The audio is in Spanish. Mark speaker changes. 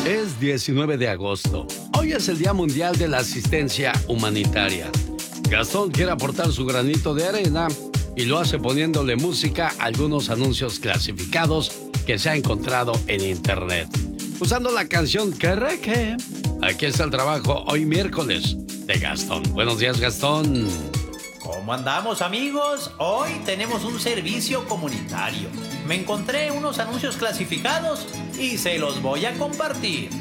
Speaker 1: Es 19 de agosto. Hoy es el Día Mundial de la Asistencia Humanitaria. Gastón quiere aportar su granito de arena y lo hace poniéndole música a algunos anuncios clasificados que se ha encontrado en internet. Usando la canción Que Reque. Aquí está el trabajo hoy miércoles de Gastón. Buenos días, Gastón.
Speaker 2: ¿Cómo andamos, amigos? Hoy tenemos un servicio comunitario. Me encontré unos anuncios clasificados y se los voy a compartir.